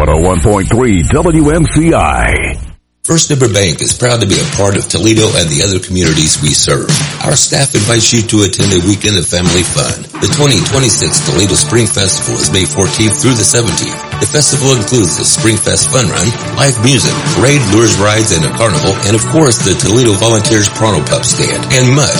101.3 WMCI. First Neighbor Bank is proud to be a part of Toledo and the other communities we serve. Our staff invites you to attend a weekend of family fun. The 2026 Toledo Spring Festival is May 14th through the 17th. The festival includes the Spring Fest Fun Run, live music, parade, lures rides, and a carnival, and of course the Toledo Volunteers Pronto Pup Stand, and much,